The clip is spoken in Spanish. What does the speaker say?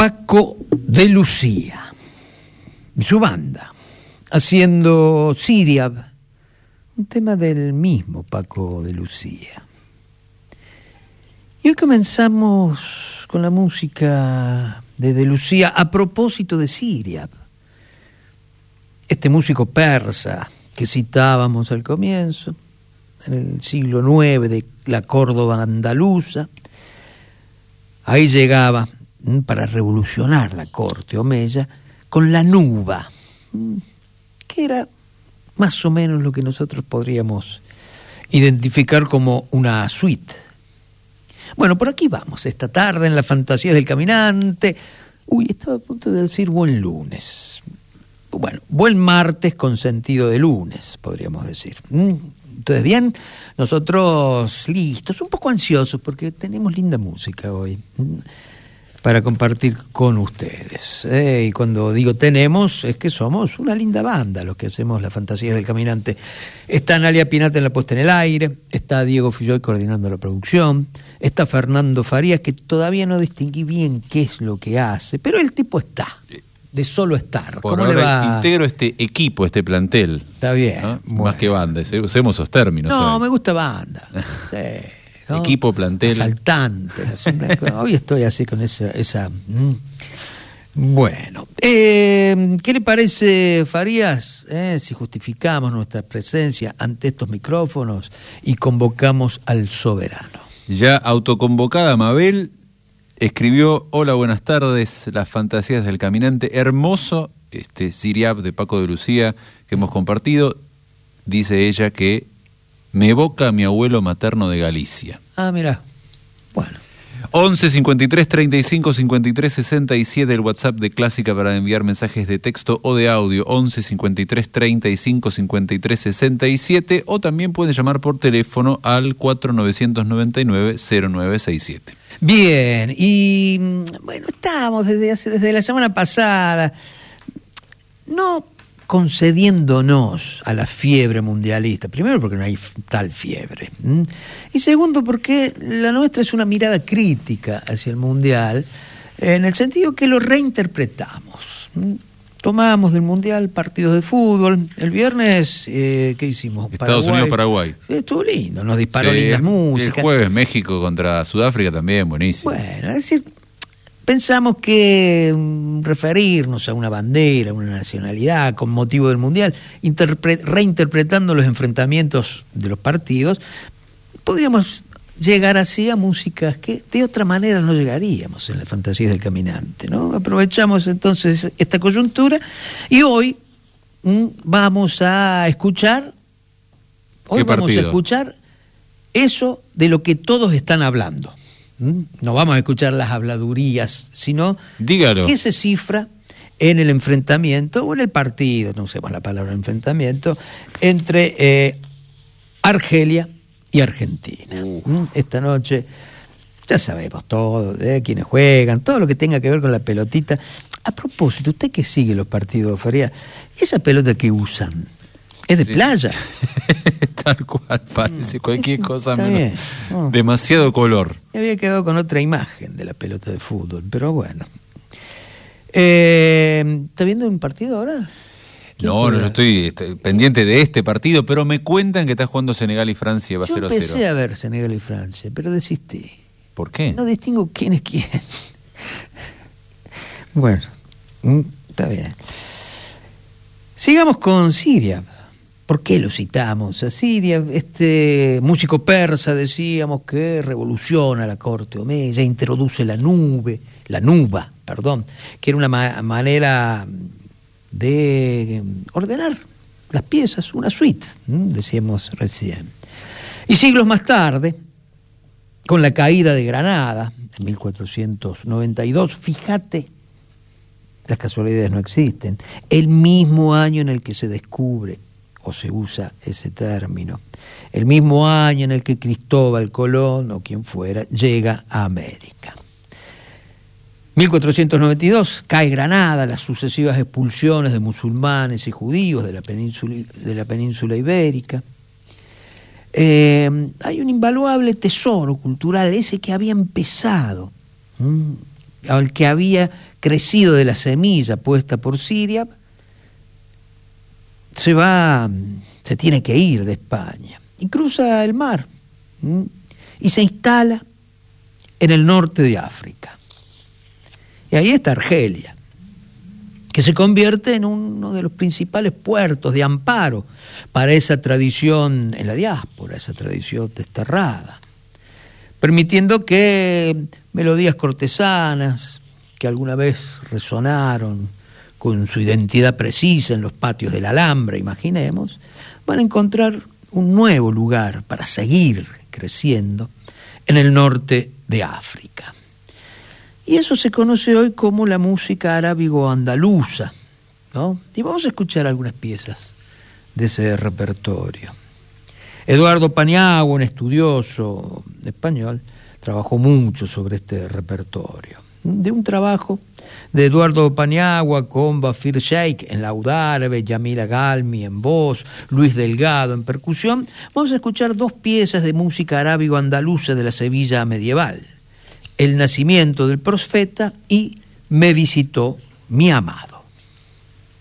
Paco de Lucía y su banda, haciendo Siriab, un tema del mismo Paco de Lucía. Y hoy comenzamos con la música de Lucía a propósito de Siriab, este músico persa que citábamos al comienzo, en el siglo IX de la Córdoba andaluza. Ahí llegaba para revolucionar la corte omeya con la nuba, que era más o menos lo que nosotros podríamos identificar como una suite. Bueno, por aquí vamos esta tarde en las fantasías del caminante. Estaba a punto de decir buen lunes. Bueno, buen martes con sentido de lunes, podríamos decir. Entonces, bien, nosotros listos, un poco ansiosos porque tenemos linda música hoy para compartir con ustedes. Y cuando digo tenemos, es que somos una linda banda los que hacemos las fantasías del caminante. Está Analia Pinata en la puesta en el aire, está Diego Filloy coordinando la producción, está Fernando Farías, que todavía no distinguí bien qué es lo que hace, pero el tipo está, de solo estar. Por ahora le va? Integro este equipo, este plantel. Está bien. ¿No? Bueno. Más que banda, usemos esos términos. No, me gusta banda. Sí. ¿No? Equipo, plantel. Asaltante. Hoy estoy así con esa. Bueno, ¿qué le parece, Farías, si justificamos nuestra presencia ante estos micrófonos y convocamos al soberano? Ya autoconvocada Mabel escribió: hola, buenas tardes, las fantasías del caminante. Hermoso este Siriab de Paco de Lucía que hemos compartido. Dice ella que me evoca a mi abuelo materno de Galicia. Ah, mira. Bueno. 11 53 35 53 67 el WhatsApp de Clásica para enviar mensajes de texto o de audio. 11 53 35 53 67 o también pueden llamar por teléfono al 4999 0967. Bien, y bueno, estamos desde la semana pasada no concediéndonos a la fiebre mundialista. Primero porque no hay tal fiebre. Y segundo porque la nuestra es una mirada crítica hacia el mundial, en el sentido que lo reinterpretamos. Tomamos del mundial partidos de fútbol. El viernes, ¿qué hicimos? Estados Unidos-Paraguay. Estuvo lindo, nos disparó lindas músicas. El jueves México contra Sudáfrica también, buenísimo. Bueno, es decir, pensamos que referirnos a una bandera, a una nacionalidad con motivo del mundial, reinterpretando los enfrentamientos de los partidos, podríamos llegar así a músicas que de otra manera no llegaríamos en las fantasías del caminante, ¿no? Aprovechamos entonces esta coyuntura y hoy vamos a escuchar eso de lo que todos están hablando. No vamos a escuchar las habladurías, sino dígalo. ¿Qué se cifra en el enfrentamiento o en el partido, no usemos la palabra enfrentamiento, entre Argelia y Argentina? Esta noche ya sabemos todo, de quiénes juegan, todo lo que tenga que ver con la pelotita. A propósito, usted que sigue los partidos, Faría, esa pelota que usan, ¿es de playa? Tal cual, parece cualquier cosa menos. Demasiado color. Me había quedado con otra imagen de la pelota de fútbol, pero bueno. ¿Está viendo un partido ahora? No, yo estoy pendiente de este partido, pero me cuentan que está jugando Senegal y Francia, va 0-0. Yo empecé a ver Senegal y Francia, pero desistí. ¿Por qué? No distingo quién es quién. Bueno, está bien. Sigamos con Siria. ¿Por qué lo citamos a Siria? Este músico persa, decíamos, que revoluciona la corte omeya, introduce la nuba, que era una manera de ordenar las piezas, una suite, decíamos recién. Y siglos más tarde, con la caída de Granada, en 1492, fíjate, las casualidades no existen, el mismo año en el que se descubre o se usa ese término, el mismo año en el que Cristóbal Colón o quien fuera llega a América. 1492, cae Granada, las sucesivas expulsiones de musulmanes y judíos de la península ibérica. Hay un invaluable tesoro cultural, ese que había empezado al que había crecido de la semilla puesta por Siria, se tiene que ir de España y cruza el mar y se instala en el norte de África. Y ahí está Argelia, que se convierte en uno de los principales puertos de amparo para esa tradición en la diáspora, esa tradición desterrada, permitiendo que melodías cortesanas que alguna vez resonaron con su identidad precisa en los patios de la Alhambra, imaginemos, van a encontrar un nuevo lugar para seguir creciendo en el norte de África. Y eso se conoce hoy como la música arábigo-andaluza, ¿no? Y vamos a escuchar algunas piezas de ese repertorio. Eduardo Paniagua, un estudioso español, trabajó mucho sobre este repertorio. De un trabajo de Eduardo Paniagua con Bafir Sheikh en laúd árabe, Yamila Galmi en voz, Luis Delgado en percusión, vamos a escuchar dos piezas de música arábigo-andaluza de la Sevilla medieval: El nacimiento del profeta y Me visitó mi amado.